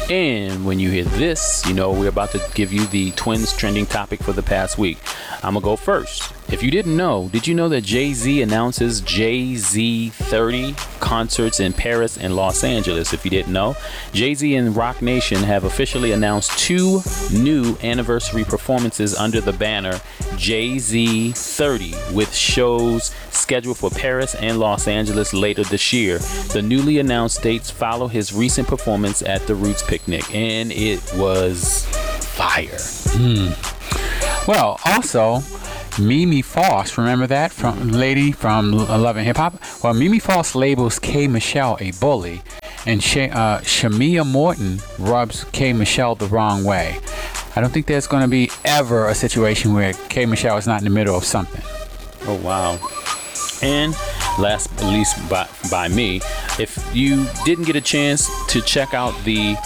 And when you hear this, you know we're about to give you the Twins trending topic for the past week. I'm going to go first. If you didn't know, did you know that Jay-Z announces Jay-Z 30 concerts in Paris and Los Angeles? If you didn't know, Jay-Z and Roc Nation have officially announced 2 new anniversary performances under the banner Jay-Z 30, with shows scheduled for Paris and Los Angeles later this year. The newly announced dates follow his recent performance at the Roots Picnic, and it was fire. Well, also, Mimi Faust, remember that lady from Love and Hip Hop? Well, Mimi Faust labels K. Michelle a bully, and Shamia Morton rubs K. Michelle the wrong way. I don't think there's going to be ever a situation where K. Michelle is not in the middle of something. Oh, wow. And last but least by me, if you didn't get a chance to check out the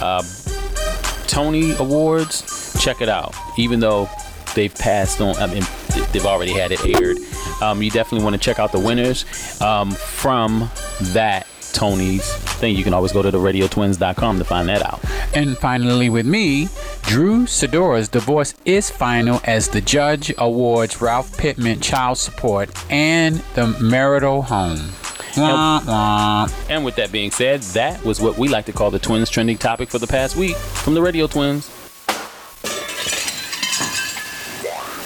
Tony Awards, check it out. Even though they've passed on, I mean, they've already had it aired. You definitely want to check out the winners from that Tony's thing. You can always go to theradiotwins.com to find that out. And finally with me, Drew Sidora's divorce is final as the judge awards Ralph Pittman child support and the marital home. And with that being said, that was what we like to call the Twins trending topic for the past week from the Radio Twins.